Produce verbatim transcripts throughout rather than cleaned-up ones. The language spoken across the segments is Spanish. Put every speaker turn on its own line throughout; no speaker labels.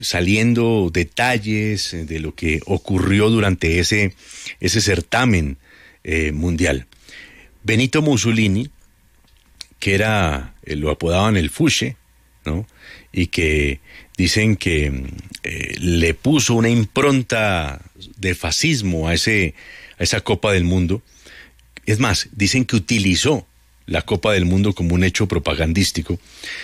saliendo detalles de lo que ocurrió durante ese, ese certamen eh, mundial. Benito Mussolini, que era, eh, lo apodaban el Fusce, ¿no? Y que dicen que eh, le puso una impronta de fascismo a, ese, a esa Copa del Mundo. Es más, dicen que utilizó la Copa del Mundo como un hecho propagandístico.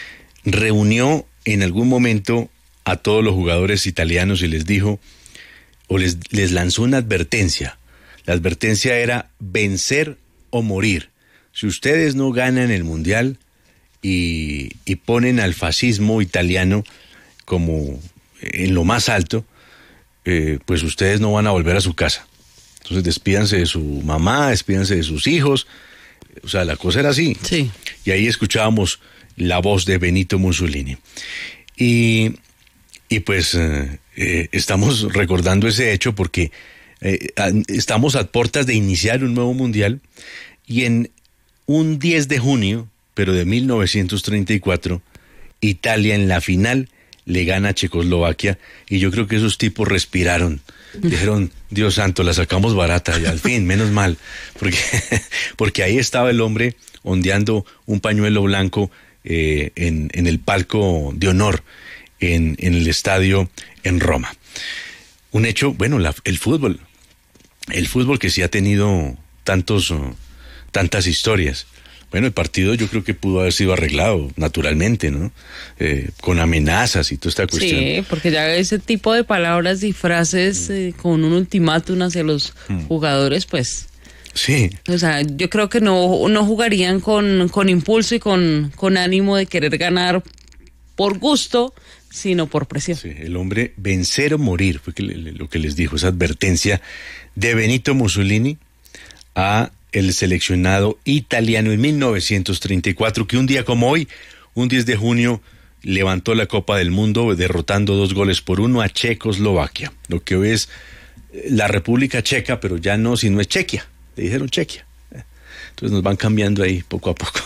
Reunió en algún momento a todos los jugadores italianos y les dijo, o les, les lanzó una advertencia. La advertencia era vencer o morir. Si ustedes no ganan el Mundial y, y ponen al fascismo italiano como en lo más alto, eh, pues ustedes no van a volver a su casa. Entonces despídanse de su mamá, despídanse de sus hijos. O sea, la cosa era así.
Sí.
Y ahí escuchábamos la voz de Benito Mussolini. Y, y pues eh, eh, estamos recordando ese hecho porque eh, estamos a puertas de iniciar un nuevo mundial, y en un diez de junio, pero de mil novecientos treinta y cuatro, Italia en la final le gana a Checoslovaquia, y yo creo que esos tipos respiraron. Dijeron, Dios santo, la sacamos barata, y al fin, menos mal, porque, porque ahí estaba el hombre ondeando un pañuelo blanco eh, en, en el palco de honor en, en el estadio en Roma. Un hecho, bueno, la, el fútbol, el fútbol que sí ha tenido tantos, uh, tantas historias. Bueno, el partido yo creo que pudo haber sido arreglado naturalmente, ¿no? Eh, con amenazas y toda esta cuestión.
Sí, porque ya ese tipo de palabras y frases eh, con un ultimátum hacia los mm. jugadores, pues...
Sí.
O sea, yo creo que no, no jugarían con, con impulso y con, con ánimo de querer ganar por gusto, sino por presión.
Sí, el hombre vencer o morir, fue que le, lo que les dijo, esa advertencia de Benito Mussolini a el seleccionado italiano en mil novecientos treinta y cuatro, que un día como hoy, un diez de junio, levantó la Copa del Mundo derrotando dos goles por uno a Checoslovaquia, lo que hoy es la República Checa, pero ya no, sino es Chequia, le dijeron Chequia. Entonces nos van cambiando ahí poco a poco.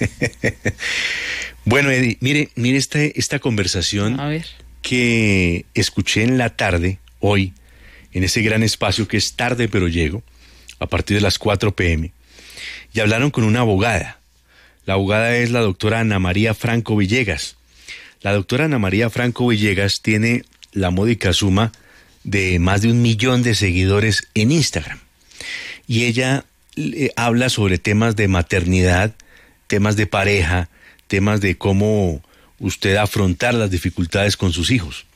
Bueno, Eddie, mire, mire esta, esta conversación
a ver.
que escuché en la tarde, hoy, en ese gran espacio que es Tarde pero Llego, a partir de las cuatro pe eme, y hablaron con una abogada. La abogada es la doctora Ana María Franco Villegas. La doctora Ana María Franco Villegas tiene la módica suma de más de un millón de seguidores en Instagram. Y ella eh, habla sobre temas de maternidad, temas de pareja, temas de cómo usted afrontar las dificultades con sus hijos.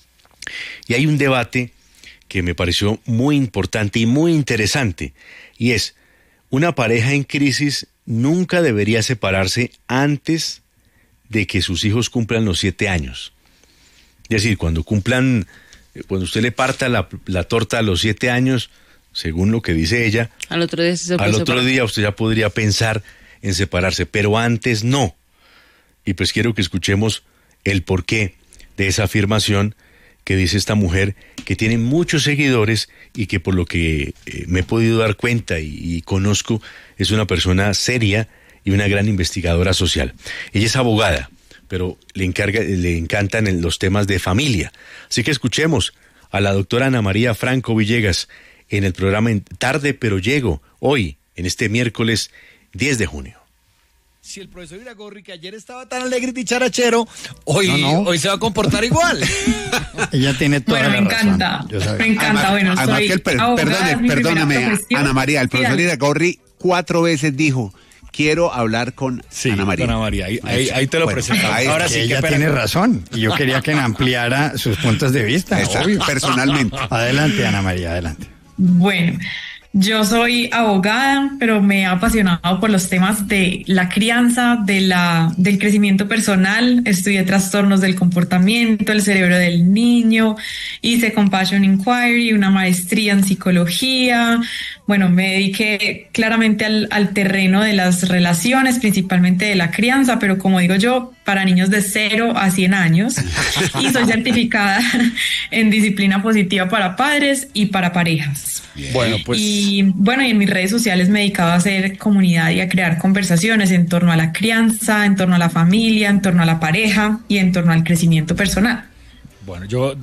Y hay un debate que me pareció muy importante y muy interesante, y es, una pareja en crisis nunca debería separarse antes de que sus hijos cumplan los siete años. Es decir, cuando cumplan, cuando usted le parta la, la torta a los siete años, según lo que dice ella,
al otro día, sí se puede
al otro
separar.
día usted ya podría pensar en separarse, pero antes no. Y pues quiero que escuchemos el porqué de esa afirmación que dice esta mujer, que tiene muchos seguidores y que por lo que eh, me he podido dar cuenta y, y conozco, es una persona seria y una gran investigadora social. Ella es abogada, pero le, encarga, le encantan los temas de familia. Así que escuchemos a la doctora Ana María Franco Villegas en el programa Tarde pero Llego, hoy, en este miércoles diez de junio.
Si el profesor Iragorri, que ayer estaba tan alegre y dicharachero, hoy,
no, no.
hoy se va a comportar igual.
Ella tiene toda
bueno,
la
me encanta,
razón.
me encanta.
Además,
bueno,
además
soy
que el per,
abogada,
perdone,
es mi
perdóname,
primera profesión.
Ana María, el profesor
Sí,
Iragorri cuatro veces dijo, quiero hablar con
sí,
Ana María.
Ana María, ahí, ahí, ahí te lo
Bueno,
presento.
ahí-
Ahora
Que
sí,
ella
que
tiene razón. Y yo quería que ampliara sus puntos de vista.
Exacto,
Obvio.
personalmente.
Adelante, Ana María, adelante.
Bueno, yo soy abogada, pero me he apasionado por los temas de la crianza, de la, del crecimiento personal. Estudié trastornos del comportamiento, el cerebro del niño, hice Compassion Inquiry, una maestría en psicología. Bueno, me dediqué claramente al, al terreno de las relaciones, principalmente de la crianza, pero como digo yo, para niños de cero a cien años. Y soy certificada en disciplina positiva para padres y para parejas.
Bueno, pues...
Y bueno, y en mis redes sociales me he dedicado a hacer comunidad y a crear conversaciones en torno a la crianza, en torno a la familia, en torno a la pareja y en torno al crecimiento personal.
Bueno, yo